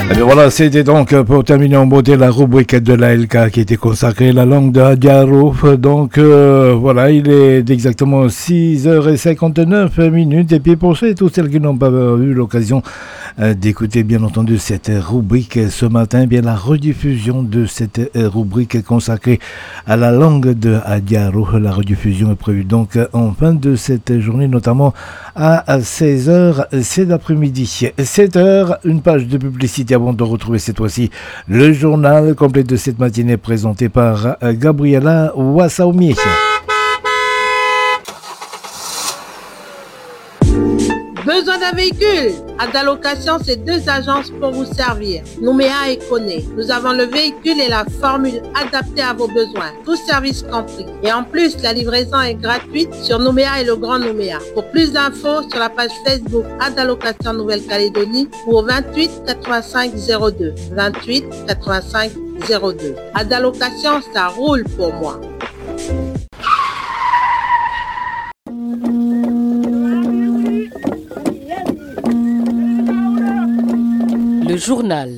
Et bien voilà, c'était donc pour terminer en beauté la rubrique de la LK qui était consacrée à la langue de Adiaro. Donc voilà, il est exactement 6h59. Et puis pour ceux et toutes celles qui n'ont pas eu l'occasion d'écouter bien entendu cette rubrique ce matin, bien la rediffusion de cette rubrique consacrée à la langue de Adiaro. La rediffusion est prévue donc en fin de cette journée, notamment à 16h cet après-midi. 7h, une page de publicité avant de retrouver cette fois-ci le journal complet de cette matinée présenté par Gabriela Wassaoumi. Besoin d'un véhicule? Adalocation, c'est 2 agences pour vous servir. Nouméa et Koné. Nous avons le véhicule et la formule adaptée à vos besoins. Tout service compris. Et en plus, la livraison est gratuite sur Nouméa et le Grand Nouméa. Pour plus d'infos, sur la page Facebook Adalocation Nouvelle-Calédonie ou au 28 85 02. 28 85 02. Adalocation, ça roule pour moi. Le journal.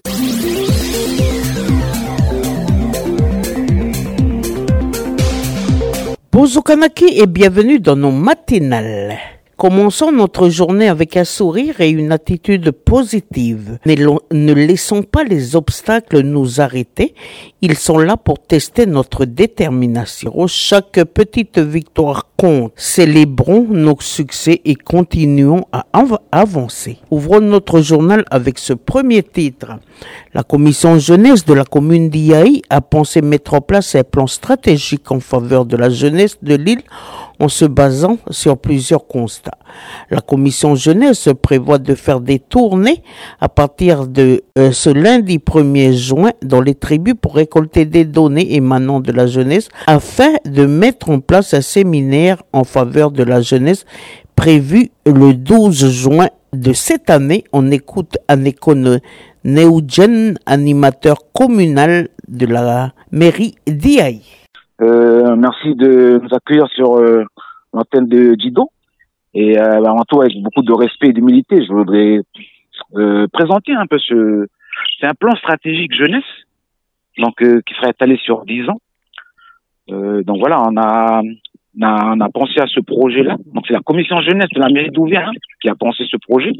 Bonjour Kanaki et bienvenue dans nos matinales. Commençons notre journée avec un sourire et une attitude positive. Ne laissons pas les obstacles nous arrêter. Ils sont là pour tester notre détermination. Chaque petite victoire compte. Célébrons nos succès et continuons à avancer. Ouvrons notre journal avec ce premier titre. La commission jeunesse de la commune d'Iaï a pensé mettre en place un plan stratégique en faveur de la jeunesse de l'île en se basant sur plusieurs constats. La commission jeunesse prévoit de faire des tournées à partir de ce lundi 1er juin dans les tribus pour récolter des données émanant de la jeunesse afin de mettre en place un séminaire en faveur de la jeunesse prévu le 12 juin de cette année. On écoute Anekone Neugen, animateur communal de la mairie d'Iaï. Merci de nous accueillir sur l'antenne de Dido. Et avant tout, avec beaucoup de respect et d'humilité, je voudrais présenter un peu c'est un plan stratégique jeunesse, donc qui serait étalé sur 10 ans. Donc voilà, on a pensé à ce projet-là. Donc c'est la commission jeunesse de la mairie d'Ouvière qui a pensé ce projet.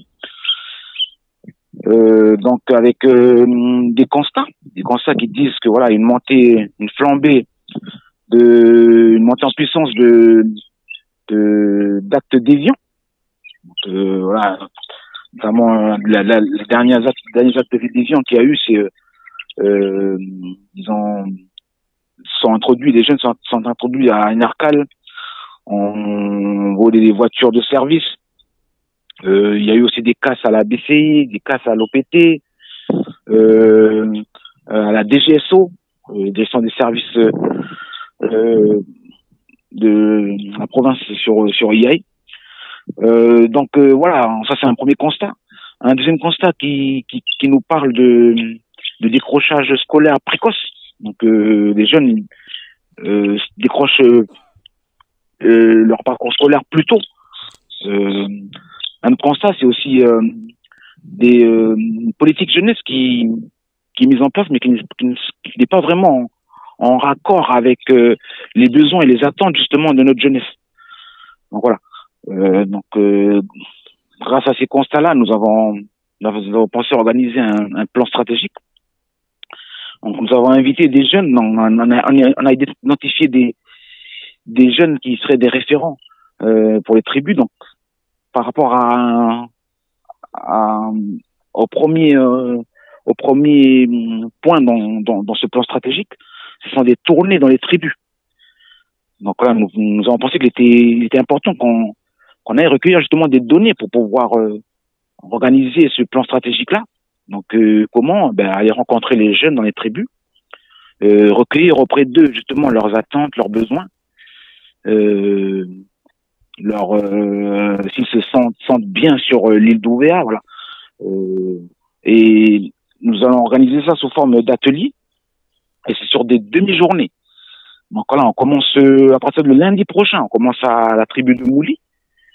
Donc avec des constats qui disent que voilà, une montée en puissance d'actes déviants. Donc, voilà, notamment les derniers actes déviants qu'il y a eu, c'est les jeunes sont introduits à une arcale, on volé des voitures de service. Il y a eu aussi des casses à la BCI, des casses à l'OPT, à la DGSO, direction des services de la province sur Iai. Donc voilà, ça c'est un premier constat. Un deuxième constat qui nous parle de décrochage scolaire précoce. Donc les jeunes décrochent leur parcours scolaire plus tôt. Un autre constat, c'est aussi des politiques jeunesse qui est mise en place, mais qui n'est pas vraiment en raccord avec les besoins et les attentes justement de notre jeunesse. Donc voilà. Grâce à ces constats-là, nous avons pensé organiser un plan stratégique. Donc nous avons invité des jeunes, on a identifié des jeunes qui seraient des référents pour les tribus. Donc par rapport au premier point dans ce plan stratégique, ce sont des tournées dans les tribus. Donc là, nous avons pensé qu'il était important qu'on aille recueillir justement des données pour pouvoir organiser ce plan stratégique-là. Donc comment aller rencontrer les jeunes dans les tribus, recueillir auprès d'eux justement leurs attentes, leurs besoins, s'ils se sentent bien sur l'île d'Ouvéa, voilà. Et nous allons organiser ça sous forme d'ateliers. Et c'est sur des demi-journées. Donc là, on commence à partir de lundi prochain. On commence à la tribu de Mouli.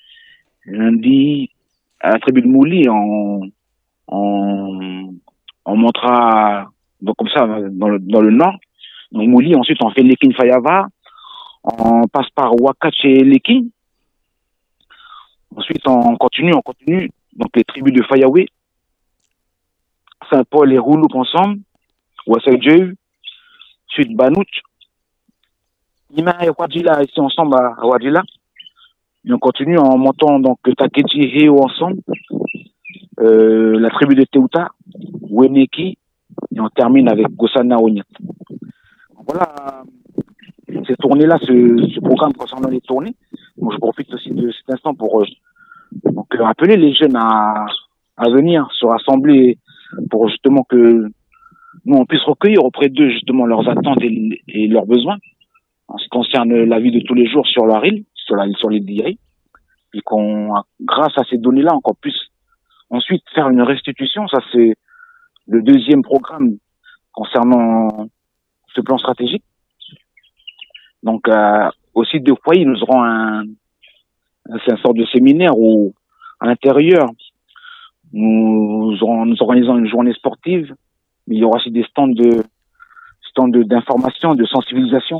Lundi, à la tribu de Mouli, en on montera donc comme ça dans le nord. Donc Mouli, ensuite on fait Lekin Fayava, on passe par Wakach et Lekin. Ensuite on continue. Donc les tribus de Fayawe, Saint-Paul et Rouloup ensemble, Wassaïdjeu, ensuite Banouch, Nima et Wadjila ici ensemble à Wadjila. Et on continue en montant donc Takeji et Heo ensemble, la tribu de Teuta, Weneki, et on termine avec Gossana Onyat. Voilà ces tournées-là, ce programme concernant les tournées. Donc je profite aussi de cet instant pour donc appeler les jeunes à venir se rassembler pour justement que nous on puisse recueillir auprès d'eux justement leurs attentes et leurs besoins en ce qui concerne la vie de tous les jours sur leur île, sur l'île d'Iri, et qu'on, grâce à ces données-là, encore puisse ensuite faire une restitution. Ça c'est le deuxième programme concernant ce plan stratégique. Donc au site de Kouaï, nous aurons c'est un sort de séminaire où à l'intérieur nous organisons une journée sportive, mais il y aura aussi des stands d'information, de sensibilisation.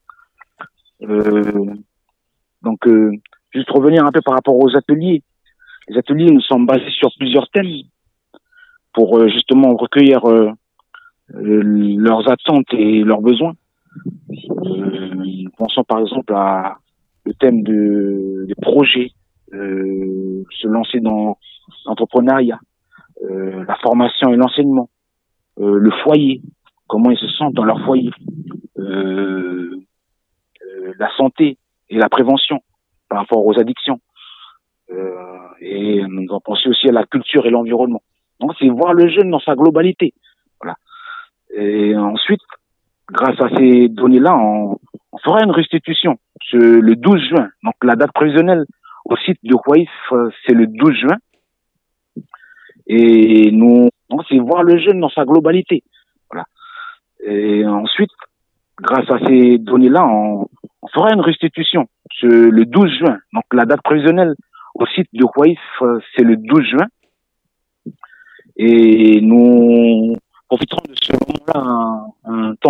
Donc juste revenir un peu par rapport aux ateliers. Les ateliers nous sont basés sur plusieurs thèmes pour justement recueillir leurs attentes et leurs besoins. Pensons par exemple à le thème des projets, se lancer dans l'entrepreneuriat, la formation et l'enseignement, le foyer, comment ils se sentent dans leur foyer, la santé et la prévention par rapport aux addictions, et nous avons pensé aussi à la culture et l'environnement. Donc c'est voir le jeune dans sa globalité. Voilà. Et ensuite, grâce à ces données-là, on fera une restitution le 12 juin. Donc la date prévisionnelle au site de Kouaïf, c'est le 12 juin. Et donc c'est voir le jeune dans sa globalité. Voilà. Et ensuite, grâce à ces données-là, on fera une restitution le 12 juin. Donc la date prévisionnelle au site de Kouaïf, c'est le 12 juin. Et nous profiterons de ce moment-là un temps